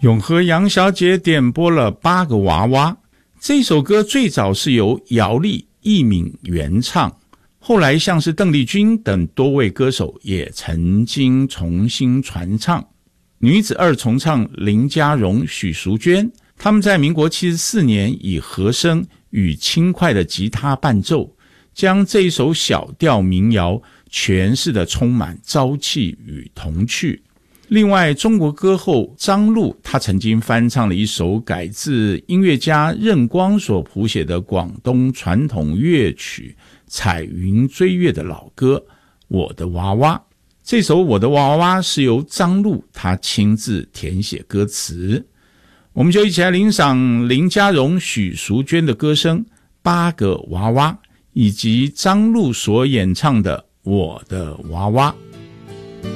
永和杨小姐点播了八个娃娃。这首歌最早是由姚丽、易敏原唱，后来像是邓丽君等多位歌手也曾经重新传唱。女子二重唱林佳荣、许淑娟，他们在民国74年以和声与轻快的吉他伴奏，将这一首小调民谣诠释得充满朝气与童趣。另外，中国歌后张露，她曾经翻唱了一首改自音乐家任光所谱写的广东传统乐曲《彩云追月》的老歌《我的娃娃》。这首《我的娃娃》是由张露她亲自填写歌词。我们就一起来欣赏林佳荣、许淑娟的歌声《八个娃娃》，以及张露所演唱的《我的娃娃》。